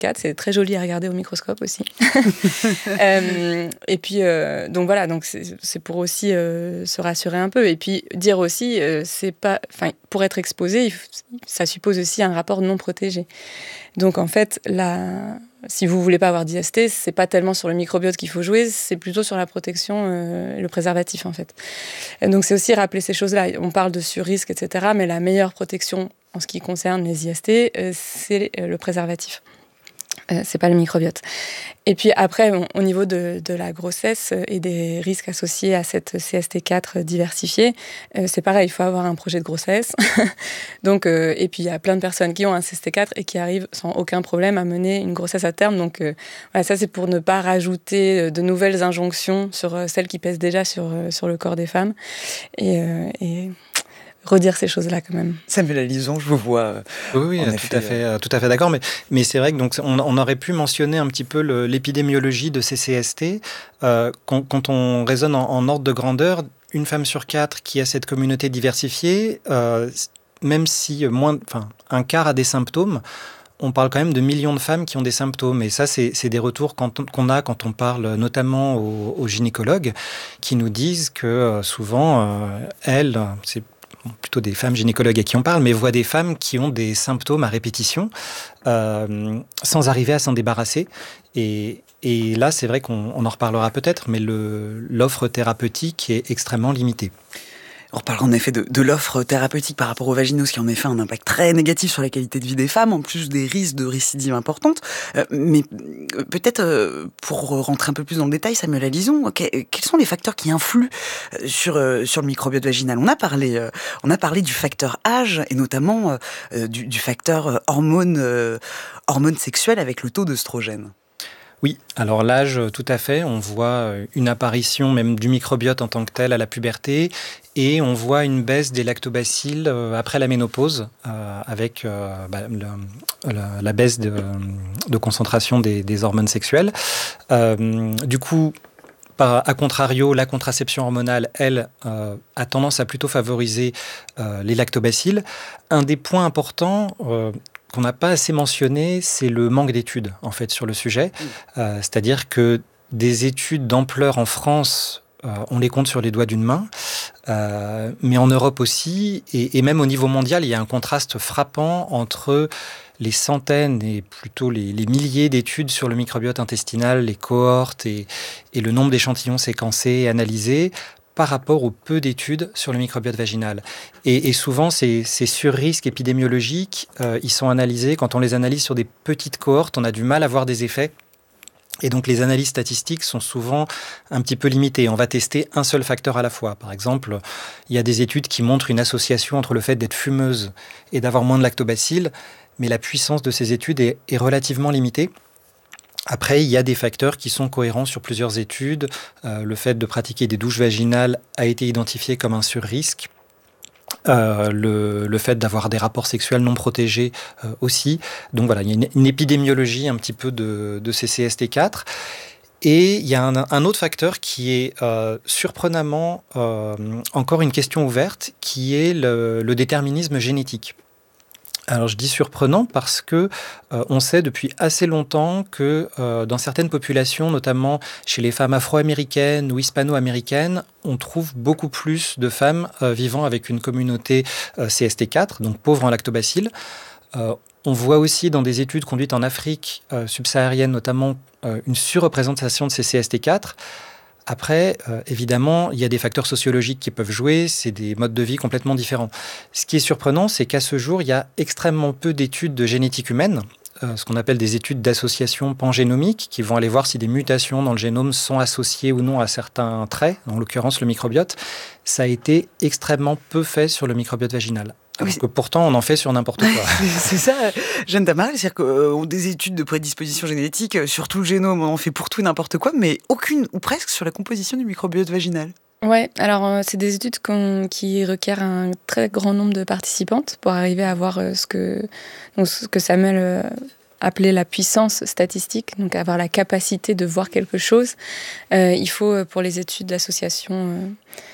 4, c'est très joli à regarder au microscope aussi. Et puis, donc voilà, donc c'est pour aussi se rassurer un peu. Et puis dire aussi, c'est pas, pour être exposé, ça suppose aussi un rapport non protégé. Donc en fait, si vous voulez pas avoir d'IST, c'est pas tellement sur le microbiote qu'il faut jouer, c'est plutôt sur la protection, le préservatif en fait. Et donc c'est aussi rappeler ces choses-là. On parle de sur-risque, etc., mais la meilleure protection en ce qui concerne les IST, c'est le préservatif. C'est pas le microbiote. Et puis après, au niveau de la grossesse et des risques associés à cette CST4 diversifiée, c'est pareil, il faut avoir un projet de grossesse. Donc, et puis il y a plein de personnes qui ont un CST4 et qui arrivent sans aucun problème à mener une grossesse à terme. Donc voilà, ça c'est pour ne pas rajouter de nouvelles injonctions sur celles qui pèsent déjà sur le corps des femmes. Et redire ces choses-là quand même. Samuel Alison, je vous vois. Oui, tout à fait d'accord. Mais c'est vrai que donc on aurait pu mentionner un petit peu l'épidémiologie de ces CST. Quand on raisonne en ordre de grandeur, une femme sur 4 qui a cette communauté diversifiée, même si un quart a des symptômes, on parle quand même de millions de femmes qui ont des symptômes. Et ça, c'est des retours qu'on a quand on parle notamment aux gynécologues qui nous disent que souvent, c'est plutôt des femmes gynécologues à qui on parle, mais voient des femmes qui ont des symptômes à répétition sans arriver à s'en débarrasser. Et là, c'est vrai qu'on en reparlera peut-être, mais l'offre thérapeutique est extrêmement limitée. On reparlera en effet de l'offre thérapeutique par rapport aux vaginoses qui en effet a un impact très négatif sur la qualité de vie des femmes, en plus des risques de récidive importantes. Mais peut-être pour rentrer un peu plus dans le détail, Samuel Alison, quels sont les facteurs qui influent sur le microbiote vaginal ? On a parlé du facteur âge et notamment du facteur hormone sexuelle avec le taux d'œstrogène. Oui, alors l'âge, tout à fait. On voit une apparition même du microbiote en tant que tel à la puberté et on voit une baisse des lactobacilles après la ménopause avec la baisse de concentration des hormones sexuelles. Du coup, à contrario, la contraception hormonale, elle, a tendance à plutôt favoriser les lactobacilles. Un des points importants qu'on n'a pas assez mentionné, c'est le manque d'études en fait sur le sujet. C'est-à-dire que des études d'ampleur en France, on les compte sur les doigts d'une main, mais en Europe aussi, et même au niveau mondial, il y a un contraste frappant entre les centaines et plutôt les milliers d'études sur le microbiote intestinal, les cohortes et le nombre d'échantillons séquencés et analysés, par rapport au peu d'études sur le microbiote vaginal. Et souvent, ces sur-risques épidémiologiques, ils sont analysés, quand on les analyse sur des petites cohortes, on a du mal à voir des effets. Et donc, les analyses statistiques sont souvent un petit peu limitées. On va tester un seul facteur à la fois. Par exemple, il y a des études qui montrent une association entre le fait d'être fumeuse et d'avoir moins de lactobacilles, mais la puissance de ces études est relativement limitée. Après, il y a des facteurs qui sont cohérents sur plusieurs études. Le fait de pratiquer des douches vaginales a été identifié comme un sur-risque. Le fait d'avoir des rapports sexuels non protégés aussi. Donc voilà, il y a une épidémiologie un petit peu de ces CST4. Et il y a un autre facteur qui est surprenamment encore une question ouverte, qui est le déterminisme génétique. Alors je dis surprenant parce que on sait depuis assez longtemps que dans certaines populations, notamment chez les femmes afro-américaines ou hispano-américaines, on trouve beaucoup plus de femmes vivant avec une communauté CST4, donc pauvres en lactobacilles. On voit aussi dans des études conduites en Afrique subsaharienne notamment une surreprésentation de ces CST4. Après, évidemment, il y a des facteurs sociologiques qui peuvent jouer, c'est des modes de vie complètement différents. Ce qui est surprenant, c'est qu'à ce jour, il y a extrêmement peu d'études de génétique humaine, ce qu'on appelle des études d'association pangénomique, qui vont aller voir si des mutations dans le génome sont associées ou non à certains traits, en l'occurrence le microbiote. Ça a été extrêmement peu fait sur le microbiote vaginal. Alors que pourtant, on en fait sur n'importe quoi. C'est ça, Jeanne Damary, c'est-à-dire que des études de prédisposition génétique, sur tout le génome, on en fait pour tout et n'importe quoi, mais aucune, ou presque, sur la composition du microbiote vaginal. Ouais, alors c'est des études qui requièrent un très grand nombre de participantes pour arriver à avoir ce que Samuel appelait la puissance statistique, donc avoir la capacité de voir quelque chose. Il faut, pour les études d'association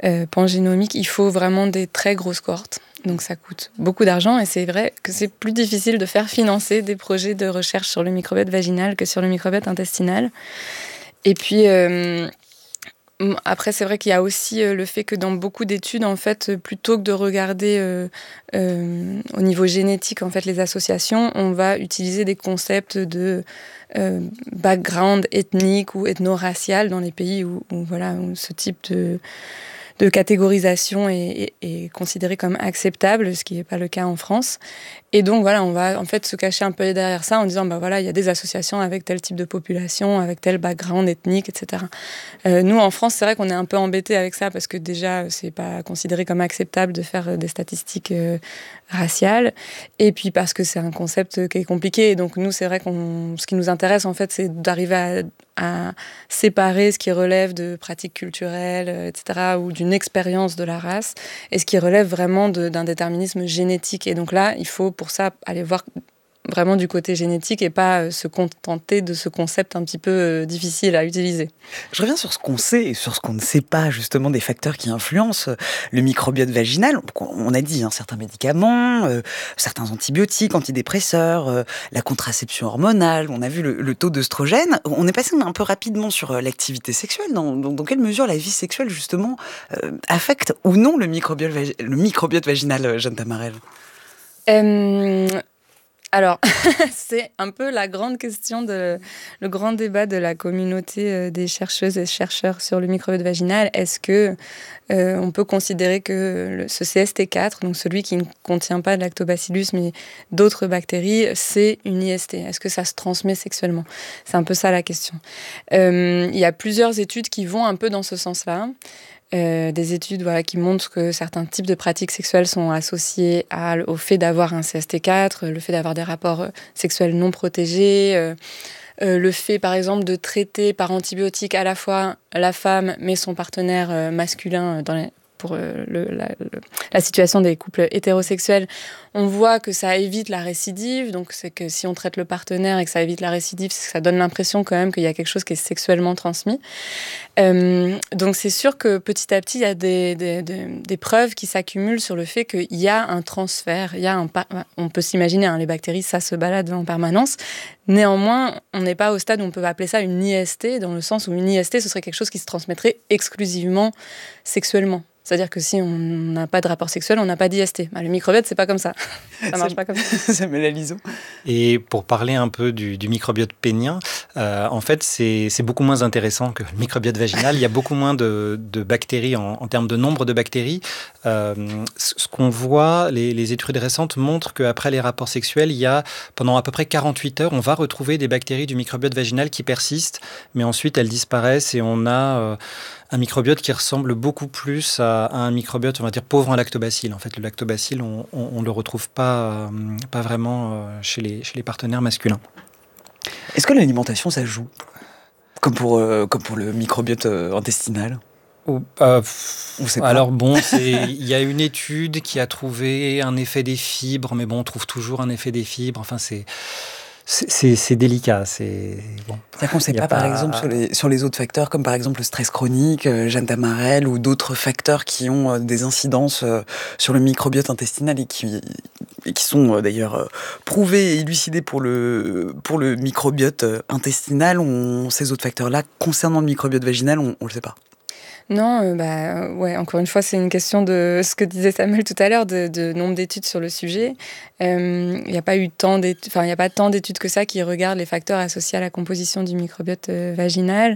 pangénomique, il faut vraiment des très grosses cohortes. Donc ça coûte beaucoup d'argent et c'est vrai que c'est plus difficile de faire financer des projets de recherche sur le microbiote vaginal que sur le microbiote intestinal. Et puis après, c'est vrai qu'il y a aussi le fait que dans beaucoup d'études, en fait, plutôt que de regarder au niveau génétique, en fait, les associations, on va utiliser des concepts de background ethnique ou ethno-racial dans les pays où ce type de catégorisation est considéré comme acceptable, ce qui n'est pas le cas en France. Et donc, voilà, on va en fait se cacher un peu derrière ça en disant, il y a des associations avec tel type de population, avec tel background ethnique, etc. Nous, en France, c'est vrai qu'on est un peu embêtés avec ça parce que déjà, c'est pas considéré comme acceptable de faire des statistiques raciales. Et puis parce que c'est un concept qui est compliqué. Et donc, nous, c'est vrai ce qui nous intéresse, en fait, c'est d'arriver à séparer ce qui relève de pratiques culturelles, etc., ou d'une expérience de la race, et ce qui relève vraiment d'un déterminisme génétique. Et donc là, il faut pour ça aller voir vraiment du côté génétique et pas se contenter de ce concept un petit peu difficile à utiliser. Je reviens sur ce qu'on sait et sur ce qu'on ne sait pas, justement, des facteurs qui influencent le microbiote vaginal. On a dit certains médicaments, certains antibiotiques, antidépresseurs, la contraception hormonale, on a vu le taux d'œstrogène. On est passé un peu rapidement sur l'activité sexuelle. Dans quelle mesure la vie sexuelle, justement, affecte ou non le microbiote vaginal, Jeanne Tamarel ? Alors, c'est un peu la grande question, le grand débat de la communauté des chercheuses et chercheurs sur le microbiote vaginal. Est-ce que on peut considérer que ce CST4, donc celui qui ne contient pas de lactobacillus mais d'autres bactéries, c'est une IST? Est-ce que ça se transmet sexuellement? C'est un peu ça la question. Il y a plusieurs études qui vont un peu dans ce sens-là. Des études qui montrent que certains types de pratiques sexuelles sont associés au fait d'avoir un CST4, le fait d'avoir des rapports sexuels non protégés, le fait, par exemple, de traiter par antibiotiques à la fois la femme mais son partenaire masculin pour la situation des couples hétérosexuels. On voit que ça évite la récidive, donc c'est que si on traite le partenaire et que ça évite la récidive, ça donne l'impression quand même qu'il y a quelque chose qui est sexuellement transmis. Donc c'est sûr que petit à petit, il y a des preuves qui s'accumulent sur le fait qu'il y a un transfert, on peut s'imaginer, les bactéries, ça se balade en permanence. Néanmoins, on n'est pas au stade où on peut appeler ça une IST, dans le sens où une IST, ce serait quelque chose qui se transmettrait exclusivement sexuellement. C'est-à-dire que si on n'a pas de rapport sexuel, on n'a pas d'IST. Le microbiote, c'est pas comme ça. Ça marche pas comme ça. Samuel Alizot. Et pour parler un peu du microbiote pénien, en fait, c'est beaucoup moins intéressant que le microbiote vaginal. Il y a beaucoup moins de bactéries en termes de nombre de bactéries. Ce qu'on voit, les études récentes montrent qu'après les rapports sexuels, il y a, pendant à peu près 48 heures, on va retrouver des bactéries du microbiote vaginal qui persistent, mais ensuite elles disparaissent et on a un microbiote qui ressemble beaucoup plus à un microbiote, on va dire, pauvre en lactobacilles. En fait, le lactobacille, on ne le retrouve pas vraiment chez les partenaires masculins. Est-ce que l'alimentation, ça joue comme pour le microbiote intestinal? Alors bon, il y a une étude qui a trouvé un effet des fibres, mais bon, on trouve toujours un effet des fibres. Enfin, c'est délicat. C'est-à-dire qu'on ne sait pas, par exemple, sur les autres facteurs, comme par exemple le stress chronique, Jeanne Tamarel, ou d'autres facteurs qui ont des incidences sur le microbiote intestinal et qui sont d'ailleurs prouvés et élucidés pour le microbiote intestinal. Ces autres facteurs-là, concernant le microbiote vaginal, on ne le sait pas. Non, encore une fois, c'est une question de ce que disait Samuel tout à l'heure, de nombre d'études sur le sujet. Il n'y a pas tant d'études que ça qui regardent les facteurs associés à la composition du microbiote vaginal.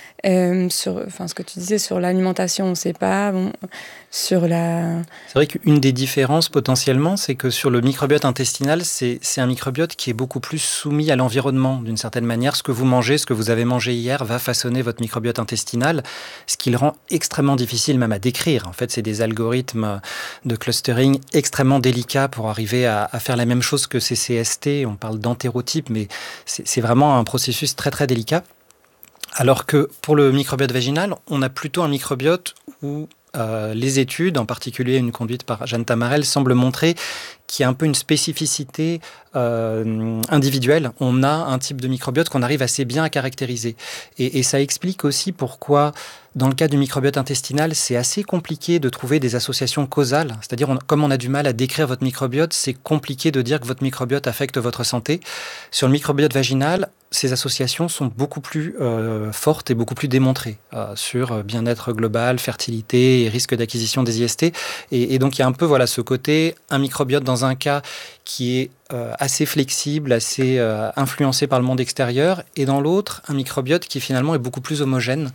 Ce que tu disais sur l'alimentation, on ne sait pas. C'est vrai qu'une des différences potentiellement, c'est que sur le microbiote intestinal, c'est un microbiote qui est beaucoup plus soumis à l'environnement d'une certaine manière. Ce que vous mangez, ce que vous avez mangé hier va façonner votre microbiote intestinal, ce qui le rend extrêmement difficile même à décrire. En fait, c'est des algorithmes de clustering extrêmement délicats pour arriver à faire la même chose que ces CST. On parle d'entérotypes, mais c'est vraiment un processus très très délicat. Alors que pour le microbiote vaginal, on a plutôt un microbiote où les études, en particulier une conduite par Jeanne Tamarel, semblent montrer qu'il y a un peu une spécificité individuelle. On a un type de microbiote qu'on arrive assez bien à caractériser. Et ça explique aussi pourquoi, dans le cas du microbiote intestinal, c'est assez compliqué de trouver des associations causales. C'est-à-dire, comme on a du mal à décrire votre microbiote, c'est compliqué de dire que votre microbiote affecte votre santé. Sur le microbiote vaginal, ces associations sont beaucoup plus fortes et beaucoup plus démontrées sur bien-être global, fertilité et risque d'acquisition des IST. Et donc, il y a un peu ce côté, un microbiote dans un cas qui est assez flexible, assez influencé par le monde extérieur, et dans l'autre, un microbiote qui finalement est beaucoup plus homogène.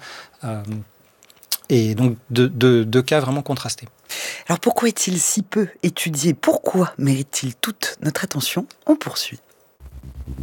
Et donc, deux cas vraiment contrastés. Alors pourquoi est-il si peu étudié ? Pourquoi mérite-t-il toute notre attention ? On poursuit.